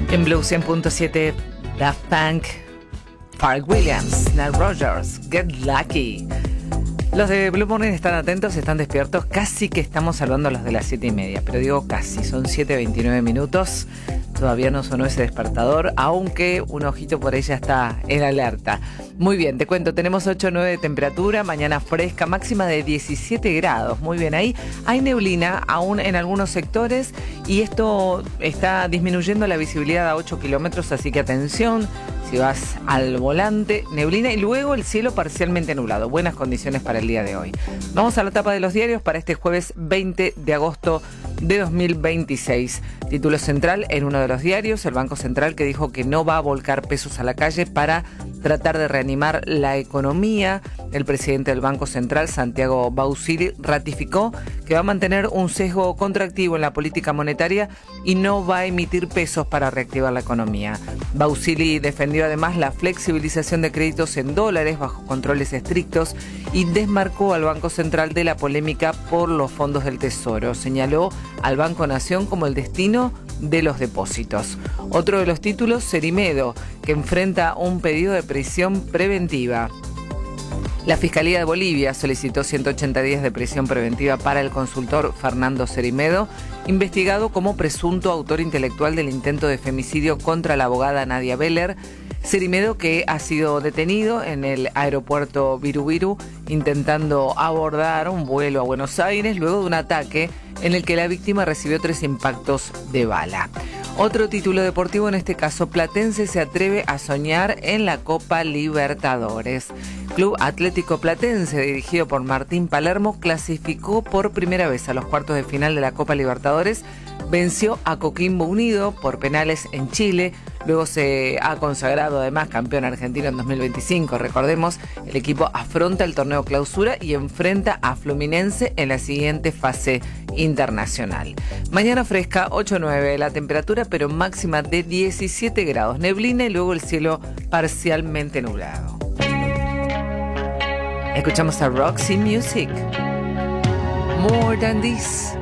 En Blue 100.7, Daft Punk, Pharrell Williams, Nile Rodgers, Get Lucky. Los de Blue Morning están atentos, están despiertos. Casi que estamos salvando a los de las 7:30, pero digo casi, son 7:29 minutos. Todavía no sonó ese despertador, aunque un ojito por ahí ya está en alerta. Muy bien, te cuento, tenemos 8 o 9 de temperatura, mañana fresca, máxima de 17 grados. Muy bien, ahí hay neblina aún en algunos sectores y esto está disminuyendo la visibilidad a 8 kilómetros, así que atención. Si vas al volante, neblina y luego el cielo parcialmente nublado. Buenas condiciones para el día de hoy. Vamos a la tapa de los diarios para este jueves 20 de agosto de 2026. Título central en uno de los diarios, el Banco Central que dijo que no va a volcar pesos a la calle para tratar de reanimar la economía. El presidente del Banco Central, Santiago Bausili, ratificó que va a mantener un sesgo contractivo en la política monetaria y no va a emitir pesos para reactivar la economía. Bausili defendió además la flexibilización de créditos en dólares bajo controles estrictos y desmarcó al Banco Central de la polémica por los fondos del Tesoro. Señaló al Banco Nación como el destino de los depósitos. Otro de los títulos, Cerimedo, que enfrenta un pedido de prisión preventiva. La Fiscalía de Bolivia solicitó 180 días de prisión preventiva para el consultor Fernando Cerimedo, investigado como presunto autor intelectual del intento de femicidio contra la abogada Nadia Beller. Cerimedo, que ha sido detenido en el aeropuerto Viru intentando abordar un vuelo a Buenos Aires luego de un ataque en el que la víctima recibió 3 impactos de bala. Otro título deportivo, en este caso Platense se atreve a soñar en la Copa Libertadores. Club Atlético Platense, dirigido por Martín Palermo, clasificó por primera vez a los cuartos de final de la Copa Libertadores. Venció a Coquimbo Unido por penales en Chile. Luego se ha consagrado además campeón argentino en 2025. Recordemos, el equipo afronta el torneo clausura y enfrenta a Fluminense en la siguiente fase internacional. Mañana fresca, 8-9 la temperatura, pero máxima de 17 grados. Neblina y luego el cielo parcialmente nublado. Escuchamos a Roxy Music. More Than This.